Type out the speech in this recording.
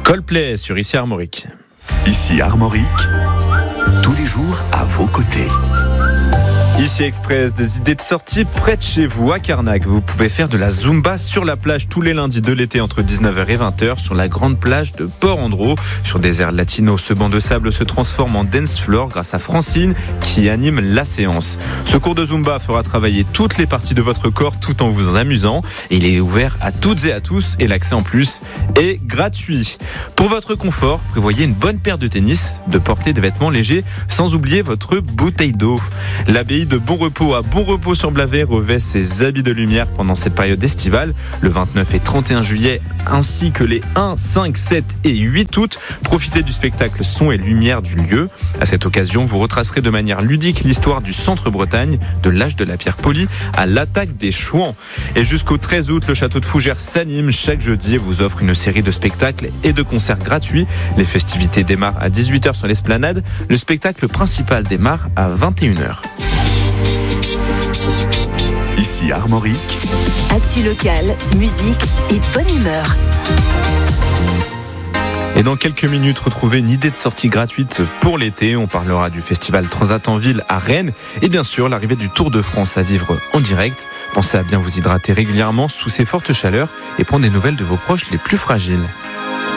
Coldplay sur Ici Armorique. Ici Armorique, tous les jours à vos côtés. Ici Express, des idées de sortie près de chez vous à Carnac. Vous pouvez faire de la Zumba sur la plage tous les lundis de l'été entre 19h et 20h sur la grande plage de Port-Andro. Sur des airs latinos, ce banc de sable se transforme en dance floor grâce à Francine qui anime la séance. Ce cours de Zumba fera travailler toutes les parties de votre corps tout en vous amusant. Et il est ouvert à toutes et à tous et l'accès en plus est gratuit. Pour votre confort, prévoyez une bonne paire de tennis, de porter des vêtements légers sans oublier votre bouteille d'eau. L'abbaye de Bon Repos à Bon Repos sur Blavet revêt ses habits de lumière pendant cette période estivale, le 29 et 31 juillet ainsi que les 1, 5, 7 et 8 août. Profitez du spectacle son et lumière du lieu. À cette occasion, vous retracerez de manière ludique l'histoire du Centre-Bretagne, de l'âge de la pierre polie à l'attaque des Chouans. Et jusqu'au 13 août, le château de Fougères s'anime chaque jeudi et vous offre une série de spectacles et de concerts gratuits. Les festivités démarrent à 18h sur l'esplanade. Le spectacle principal démarre à 21h. Ici Armorique, actu locale, musique et bonne humeur. Et dans quelques minutes, retrouvez une idée de sortie gratuite pour l'été. On parlera du festival Transat en ville à Rennes et bien sûr l'arrivée du Tour de France à vivre en direct. Pensez à bien vous hydrater régulièrement sous ces fortes chaleurs et prendre des nouvelles de vos proches les plus fragiles.